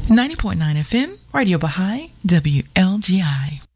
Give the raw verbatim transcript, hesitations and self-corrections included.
ninety point nine F M, Radio Baha'i, W L G I.